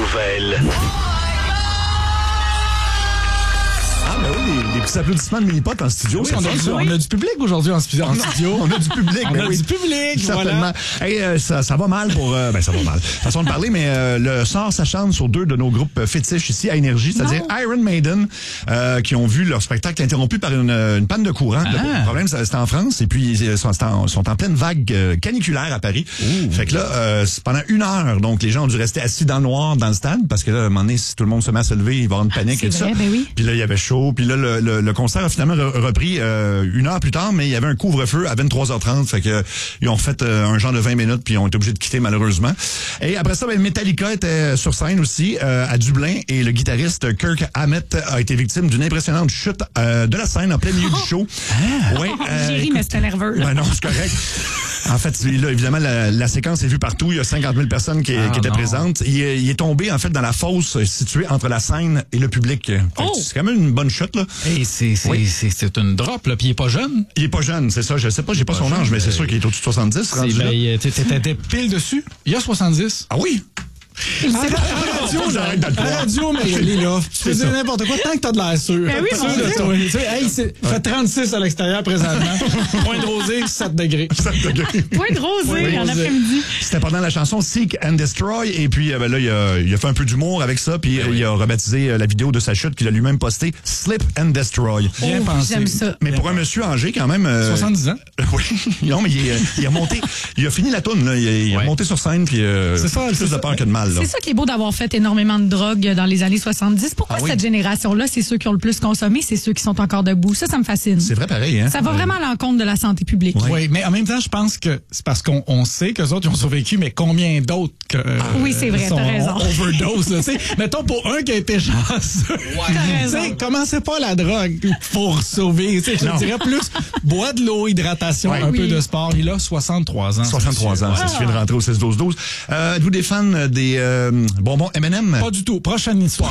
nouvelles. Ah, ben oui, des petits applaudissements de mini-pot en studio. Oui, on a du public aujourd'hui en studio. On a du public. On a du public, certainement. Voilà. Hey, ça va mal pour... ça va mal. Façon de parler, mais le sort s'acharne sur deux de nos groupes fétiches ici à Énergie, c'est-à-dire Iron Maiden, qui ont vu leur spectacle interrompu par une panne de courant. Le problème, c'était en France, et puis ils sont en pleine vague caniculaire à Paris. Fait que là, pendant 1 heure, donc les gens ont dû rester assis dans le noir dans le stade, parce que là, à un moment donné, si tout le monde se met à se lever, il va y avoir une panique et tout ça. Ben oui. Puis là, il y avait chaud. Puis là, le concert a finalement repris 1 heure plus tard, mais il y avait un couvre-feu à 23h30. Fait que ils ont fait un genre de 20 minutes, puis ils ont été obligés de quitter malheureusement. Et après ça, Metallica était sur scène aussi à Dublin, et le guitariste Kirk Hammett a été victime d'une impressionnante chute de la scène en plein milieu du show. Ouais, j'ai ri, mais c'était nerveux. Ben non, c'est correct. En fait, là, évidemment, la séquence est vue partout. Il y a 50 000 personnes qui étaient présentes. Il est tombé, en fait, dans la fosse située entre la scène et le public. C'est quand même une bonne chute, là. Hey, c'est une drop, là. Puis il est pas jeune. Il est pas jeune, c'est ça. Je sais pas, j'ai pas son âge, mais c'est sûr qu'il est au-dessus de 70. T'étais pile dessus. Il y a 70. Ah oui? Radio, mais là, tu faisais n'importe quoi tant que t'as de l'air sûr. Ben oui, fait 36 à l'extérieur présentement. Point de rosée, 7 degrés. 7 degrés. Point de rosée en après-midi. C'était pendant la chanson Seek and Destroy, et puis là, il a fait un peu d'humour avec ça, puis il a rebaptisé la vidéo de sa chute qu'il a lui-même postée Slip and Destroy. Bien pensé. J'aime ça. Mais pour un monsieur âgé, quand même... 70 ans. Oui. Non, mais il a monté. Il a fini la toune, là. Il est remonté sur scène, puis c'est ça, plus de peur que de mal. C'est ça qui est beau d'avoir fait énormément de drogue dans les années 70. Pourquoi cette génération-là, c'est ceux qui ont le plus consommé, c'est ceux qui sont encore debout? Ça me fascine. C'est vrai pareil, hein? Ça va vraiment à l'encontre de la santé publique. Oui, mais en même temps, je pense que c'est parce qu'on sait qu'eux autres, ils ont survécu, mais combien d'autres oui, c'est vrai, t'as raison. Overdose, là, tu sais. Mettons, pour un qui a été chanceux. T'as raison. Commencez pas la drogue pour sauver. Je dirais plus, bois de l'eau, hydratation, un peu de sport. Il a 63 ans. 63 ans, ça suffit de rentrer au 16-12-12. Êtes-vous des fans des bonbons M&M? Pas du tout. Prochaine histoire.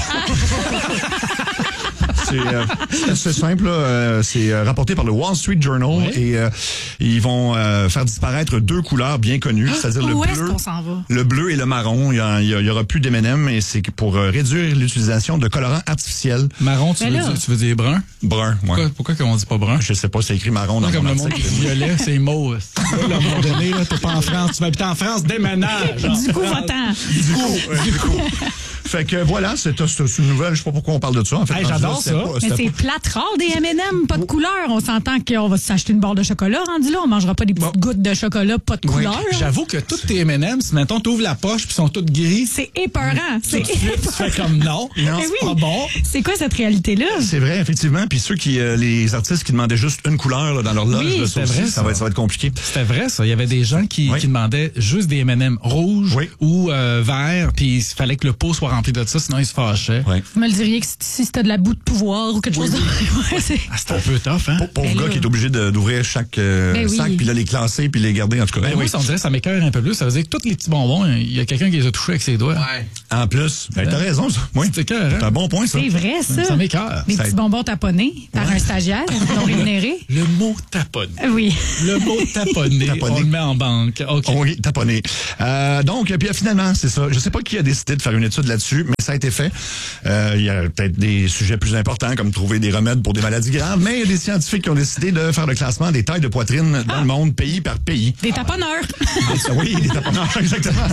C'est simple, c'est rapporté par le Wall Street Journal, et ils vont faire disparaître 2 couleurs bien connues, c'est-à-dire le bleu, le bleu et le marron. Il y aura plus d'M&M, et c'est pour réduire l'utilisation de colorants artificiels. Marron, tu veux dire brun? Brun, oui. Pourquoi on dit pas brun? Je sais pas, c'est écrit marron dans comme mon le monde article. violet, c'est mauve. À un moment donné, t'es pas en France, tu vas habiter en France, déménage. Du coup, va-t'en. Du coup. Fait que voilà, c'est une nouvelle, je sais pas pourquoi on parle de ça. En fait, j'adore ça. Mais c'est plate rare des M&M, pas de couleur. On s'entend qu'on va s'acheter une barre de chocolat rendu là. On mangera pas des petites gouttes de chocolat, pas de couleur. J'avoue que toutes tes M&M, si mettons t'ouvres la poche puis sont toutes gris. C'est épeurant. Tu fais comme non, c'est pas bon. C'est quoi cette réalité-là? C'est vrai, effectivement. Puis ceux les artistes qui demandaient juste une couleur là, dans leur loge, c'était vrai, ça va être compliqué. C'était vrai, ça. Il y avait des gens qui demandaient juste des M&M rouges ou verts, puis il fallait que le pot soit rempli de ça, sinon ils se fâchaient. Vous me le diriez que si c'était de la boue de pouvoir ou quelque chose de... c'est un peu tough, hein? Pauvre gars qui est obligé d'ouvrir chaque sac, puis là les classer, puis les garder, en tout cas. Oui, ça, on dirait ça m'écoeure un peu plus. Ça veut dire que tous les petits bonbons, il y a quelqu'un qui les a touchés avec ses doigts. Ouais. En plus, t'as raison, ça. Oui. C'est un bon point, ça. C'est vrai, ça. Ça m'écoeure. Des petits bonbons taponnés par un stagiaire non rémunéré. Le mot taponné. Oui. Le mot taponné. On le met en banque. OK. Oui, taponné. Donc, puis finalement, c'est ça. Je sais pas qui a décidé de faire une étude là-dessus, mais ça a été fait. Il y a peut-être des sujets plus importants, comme trouver des remèdes pour des maladies graves, mais il y a des scientifiques qui ont décidé de faire le classement des tailles de poitrine dans le monde, pays par pays. Des taponneurs. Oui, des taponneurs, exactement.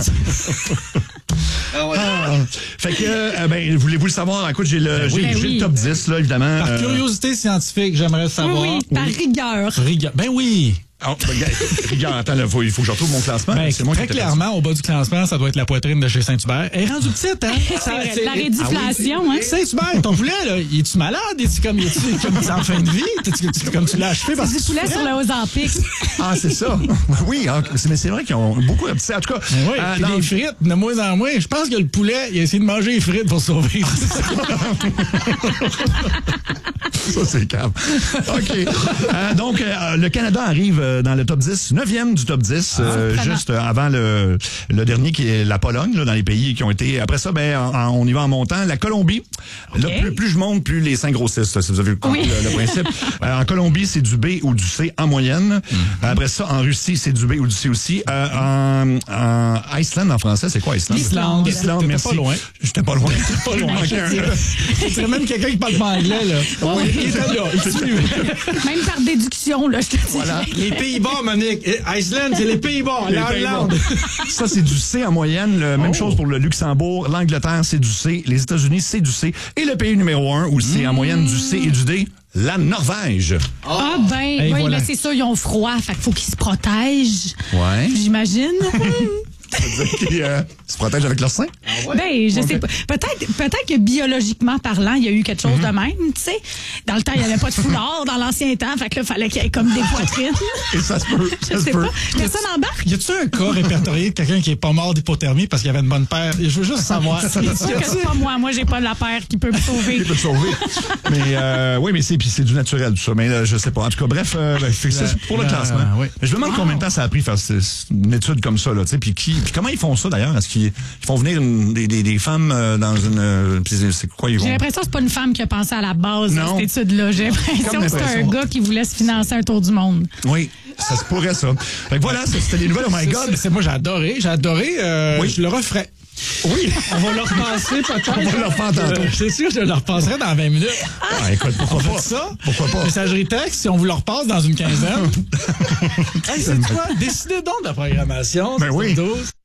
Fait que, voulez-vous le savoir? Écoute, j'ai le top 10, là, évidemment. Par curiosité scientifique, j'aimerais savoir. Oui, par rigueur. Ben oui. Regarde, attends, il faut que je retrouve mon classement. C'est très clairement, au bas du classement, ça doit être la poitrine de chez Saint-Hubert. Elle est rendue petite, hein? C'est la rédiflation, hein? Saint-Hubert, ton poulet, là, es-tu malade? Es-tu comme en fin de vie? Comme tu l'as achevé parce que du poulet sur le Ozempic. Ah, c'est ça. Oui, mais c'est vrai qu'ils ont beaucoup appétit. En tout cas, les frites, de moins en moins. Je pense que le poulet, il a essayé de manger les frites pour sauver. Ça, c'est calme. OK. Donc, le Canada arrive dans le top 10, 9e du top 10, juste avant le dernier qui est la Pologne, là, dans les pays qui ont été... Après ça, on y va en montant. La Colombie, là, plus je monte, plus les seins grossissent, si vous avez compris le principe. En Colombie, c'est du B ou du C en moyenne. Après ça, en Russie, c'est du B ou du C aussi. En Iceland, en français, c'est quoi Islande? Islande, merci. Pas loin. J'étais pas loin. Pas loin. C'est même quelqu'un qui parle pas anglais, là. Oui. Il est là. Même par déduction, là, je te dis. Voilà. Les Pays-Bas, Monique. Iceland, c'est les Pays-Bas. L'Irlande. Ça, c'est du C en moyenne. Même chose pour le Luxembourg. L'Angleterre, c'est du C. Les États-Unis, c'est du C. Et le pays numéro 1, où c'est en moyenne du C et du D, la Norvège. Voilà. C'est ça, ils ont froid, fait qu'il faut qu'ils se protègent. Ouais. J'imagine. Qui se protègent avec leur sein? Je sais pas. Peut-être que biologiquement parlant, il y a eu quelque chose de même, tu sais. Dans le temps, il n'y avait pas de foulard dans l'ancien temps, fait que là, il fallait qu'il y ait comme des poitrines. Et ça se peut. Je sais pas. Personne embarque. Y a-tu un cas répertorié de quelqu'un qui est pas mort d'hypothermie parce qu'il avait une bonne paire? Je veux juste savoir. C'est sûr que c'est pas moi. Moi, j'ai pas la paire qui peut me sauver. Qui peut te sauver. Mais oui, mais c'est du naturel, tout ça. Mais je sais pas. En tout cas, bref, c'est pour le classement. Oui. Je me demande combien de temps ça a pris faire une étude comme ça, là, tu sais. Puis comment ils font ça d'ailleurs? Est-ce qu'ils font venir des femmes dans une... c'est quoi ils vont... J'ai l'impression que c'est pas une femme qui a pensé à la base de cette étude-là. J'ai l'impression que c'est un gars qui voulait se financer un tour du monde. Oui, ça se pourrait ça. Fait que voilà, c'était les nouvelles. Oh my God! Moi, j'ai adoré. Je le referais. Oui. On va le repenser peut-être. On va le refaire tantôt. C'est sûr que je le repasserai dans 20 minutes. Écoute, pourquoi pas? Ça? Pourquoi pas? Messagerie texte, si on vous le repasse dans une quinzaine. C'est quoi? Décidez donc de la programmation. Ben oui. 12.